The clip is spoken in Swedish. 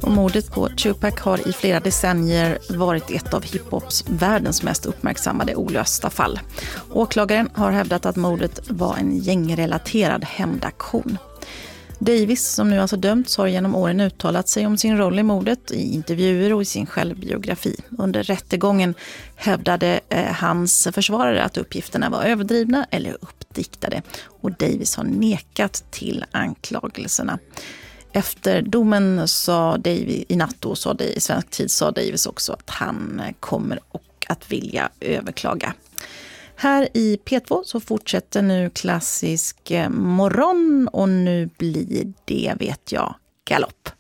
Och mordet på Tupac har i flera decennier varit ett av hiphops världens mest uppmärksammade olösta fall. Åklagaren har hävdat att mordet var en gängrelaterad hämndaktion. Davis, som nu alltså dömts, har genom åren uttalat sig om sin roll i mordet i intervjuer och i sin självbiografi. Under rättegången hävdade hans försvarare att uppgifterna var överdrivna eller uppdiktade, och Davis har nekat till anklagelserna. Efter domen i natt i svensk tid sa Davis också att han kommer att vilja överklaga. Här i P2 så fortsätter nu klassisk morgon, och nu blir det, vet jag, galopp.